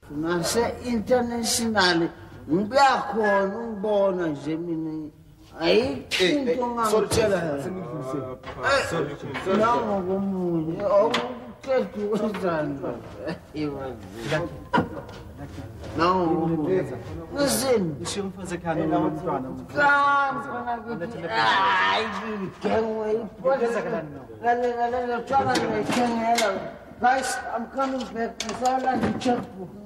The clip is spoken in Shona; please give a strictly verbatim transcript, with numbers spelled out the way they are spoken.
Nase-international, ngiyakhona ngibona nje mina. Ayikho into ongangitshela yona. Nangokomunye, awuqeda ukwenzani. Nangokomunye. Listen. Ishiya umfazi ekhaya nomntwana. Hayi, ngigengwe iphosa. Lalela, lalela, tshwana ngiyayithengela. Guys, I'm coming back. Ngisala nje checkbook.